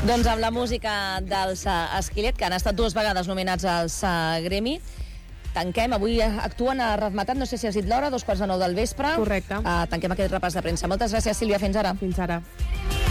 Doncs amb la música dels Skillet, que han estat 2 vegades nominats als Grammy, tanquem. Avui actuen a Razmetat, no sé si has dit l'hora, 9:15 del vespre. Correcte. Tanquem aquest repàs de premsa. Moltes gràcies, Sílvia. Fins ara. Fins ara.